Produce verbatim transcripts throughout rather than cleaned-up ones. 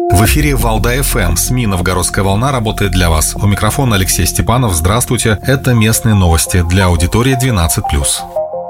В эфире Валдай-эф эм, СМИ «Новгородская волна» работает для вас. У микрофона Алексей Степанов. Здравствуйте. Это местные новости для аудитории двенадцать плюс.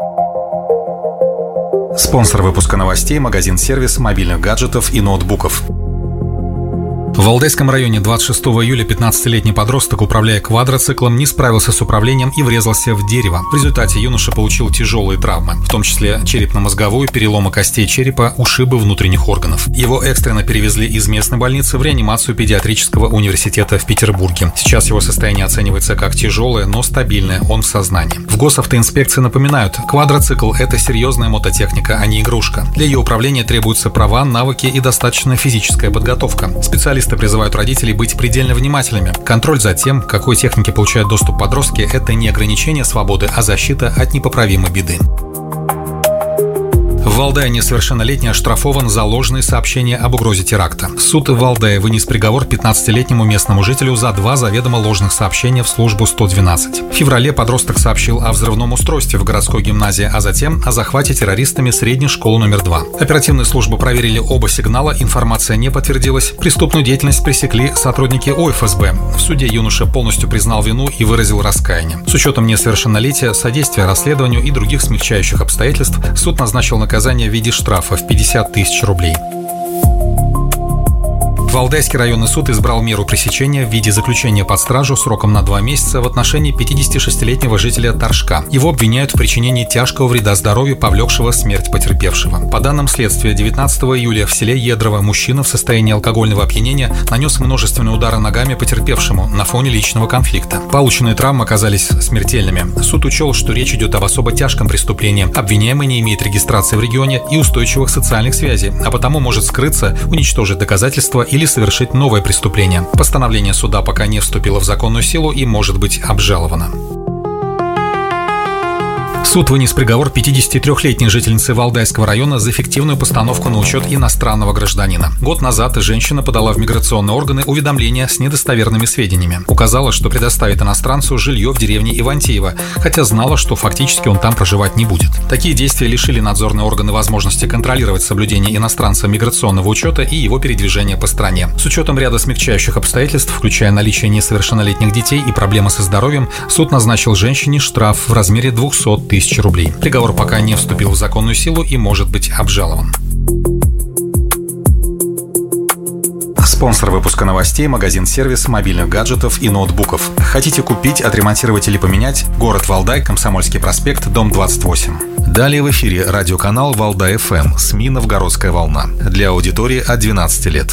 Спонсор выпуска новостей – магазин-сервис мобильных гаджетов и ноутбуков. В Валдайском районе двадцать шестого июля пятнадцатилетний подросток, управляя квадроциклом, не справился с управлением и врезался в дерево. В результате юноша получил тяжелые травмы, в том числе черепно-мозговую, переломы костей черепа, ушибы внутренних органов. Его экстренно перевезли из местной больницы в реанимацию педиатрического университета в Петербурге. Сейчас его состояние оценивается как тяжелое, но стабильное, он в сознании. В госавтоинспекции напоминают, квадроцикл – это серьезная мототехника, а не игрушка. Для ее управления требуются права, навыки и достаточная физическая подготовка. Специалисты призывают родителей быть предельно внимательными. Контроль за тем, к какой технике получают доступ подростки, это не ограничение свободы, а защита от непоправимой беды. В Валдае несовершеннолетний оштрафован за ложные сообщения об угрозе теракта. Суд в Валдае вынес приговор пятнадцатилетнему местному жителю за два заведомо ложных сообщения в службу сто двенадцать. В феврале подросток сообщил о взрывном устройстве в городской гимназии, а затем о захвате террористами средней школы номер два. Оперативные службы проверили оба сигнала, информация не подтвердилась. Преступную деятельность пресекли сотрудники о эф эс бэ. В суде юноша полностью признал вину и выразил раскаяние. С учетом несовершеннолетия, содействия расследованию и других смягчающих обстоятельств, суд назначил наказание в виде штрафа в пятьдесят тысяч рублей. Валдайский районный суд избрал меру пресечения в виде заключения под стражу сроком на два месяца в отношении пятидесятишестилетнего жителя Торжка. Его обвиняют в причинении тяжкого вреда здоровью, повлекшего смерть потерпевшего. По данным следствия, девятнадцатого июля в селе Едрово мужчина в состоянии алкогольного опьянения нанес множественные удары ногами потерпевшему на фоне личного конфликта. Полученные травмы оказались смертельными. Суд учел, что речь идет об особо тяжком преступлении. Обвиняемый не имеет регистрации в регионе и устойчивых социальных связей, а потому может скрыться, уничтожить доказательства или совершить новое преступление. Постановление суда пока не вступило в законную силу и может быть обжаловано. Суд вынес приговор пятидесятитрёхлетней жительнице Валдайского района за фиктивную постановку на учет иностранного гражданина. Год назад женщина подала в миграционные органы уведомление с недостоверными сведениями. Указала, что предоставит иностранцу жилье в деревне Ивантеево, хотя знала, что фактически он там проживать не будет. Такие действия лишили надзорные органы возможности контролировать соблюдение иностранца миграционного учета и его передвижение по стране. С учетом ряда смягчающих обстоятельств, включая наличие несовершеннолетних детей и проблемы со здоровьем, суд назначил женщине штраф в размере двухсот тысяч рублей. Приговор пока не вступил в законную силу и может быть обжалован. Спонсор выпуска новостей – магазин-сервис мобильных гаджетов и ноутбуков. Хотите купить, отремонтировать или поменять? Город Валдай, Комсомольский проспект, дом двадцать восемь. Далее в эфире радиоканал Валдай-эф эм, СМИ «Новгородская волна» для аудитории от двенадцати лет.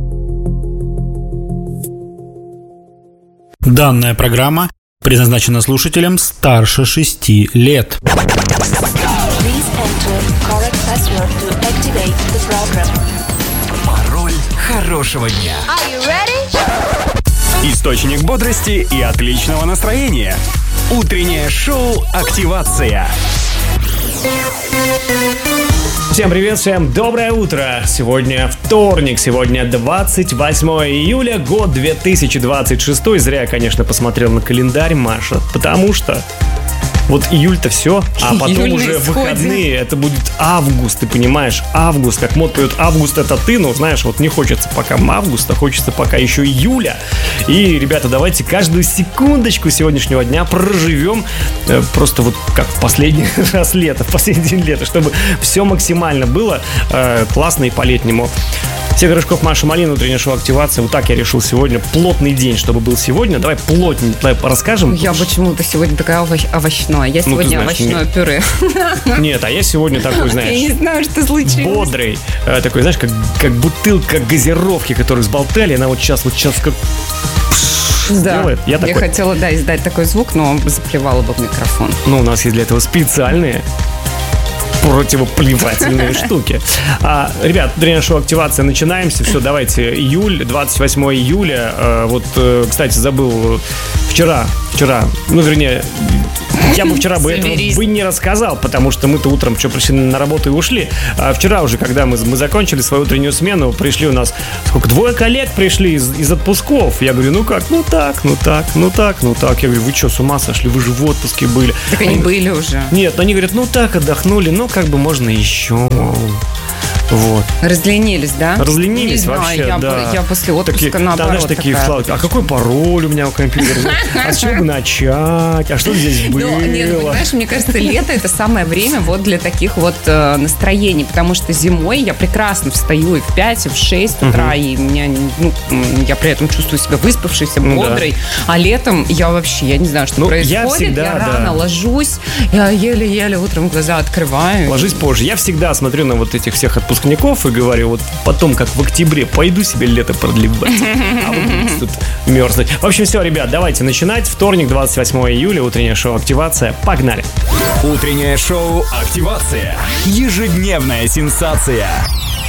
Данная программа предназначена слушателям старше шести лет. Пароль хорошего дня. Источник бодрости и отличного настроения. Утреннее шоу «Активация». Всем привет, всем доброе утро! Сегодня вторник, сегодня двадцать восьмое июля, год две тысячи двадцать шестой. Зря я, конечно, посмотрел на календарь, Маша, потому что вот июль-то все, а потом Июльный уже исходе. Выходные, это будет август, ты понимаешь, август, как мод поет, август это ты, ну знаешь, вот не хочется пока августа, хочется пока еще июля. И, ребята, давайте каждую секундочку сегодняшнего дня проживем э, просто вот как в последний раз лето, в последний день лета, чтобы все максимально было э, классно и по-летнему. Всех Горшков, Маша Малина, утреннее шоу «Активация». Вот так я решил сегодня. Плотный день, чтобы был сегодня. Давай плотнее давай расскажем. Я почему-то сегодня такая овощ- овощная. Я сегодня ну, знаешь, овощное нет. пюре. Нет, а я сегодня такой, знаешь... Я не знаю, что случилось. Бодрый. Такой, знаешь, как, как бутылка газировки, которую сболтали. Она вот сейчас, вот сейчас как... Да, делает. Я, такой... я хотела, да, издать такой звук, но заплевала бы в микрофон. Ну, у нас есть для этого специальные противоплевательные штуки. А, ребят, утреннее шоу «Активация», начинаемся. Все, давайте, июль, двадцать восьмое июля. А, вот, кстати, забыл вчера, вчера, ну, вернее, я бы вчера бы этого бы не рассказал, потому что мы-то утром что, пришли на работу и ушли. А вчера уже, когда мы, мы закончили свою утреннюю смену, пришли у нас, сколько, двое коллег пришли из, из отпусков. Я говорю, ну как, ну так, ну так, ну так, ну так. Я говорю, вы что, с ума сошли? Вы же в отпуске были. Так они, они были уже. Нет, они говорят, ну так, отдохнули, ну как бы можно еще. Вот. Разленились, да? Разленились Не вообще, знаю, я, да. я после отпуска, такие, наоборот, там, знаешь, такие вкладки. А какой пароль у меня у компьютера? А с чего бы начать? А что здесь было? Ну, нет, ну, понимаешь, мне кажется, лето — это самое время вот для таких вот э, настроений, потому что зимой я прекрасно встаю и в пять, и в шесть утра, uh-huh. и меня, ну, я при этом чувствую себя выспавшейся, бодрой, ну, да. А летом я вообще, я не знаю, что ну, происходит, я, всегда, я рано да. ложусь, я еле-еле утром глаза открываю. Ложись позже. Я всегда смотрю на вот этих всех отпускников и говорю, вот потом, как в октябре, пойду себе лето продлевать, а вы будете тут мерзнуть. В общем, все, ребят, давайте начинать. Вторник, двадцать восьмое июля, утреннее шоу «Активация». Погнали! Утреннее шоу «Активация». Ежедневная сенсация.